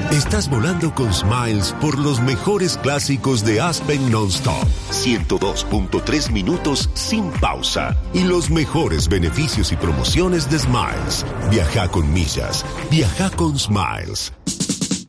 Estás volando con Smiles por los mejores clásicos de Aspen Non-Stop. 102.3 minutos sin pausa. Y los mejores beneficios y promociones de Smiles. Viaja con millas. Viaja con Smiles.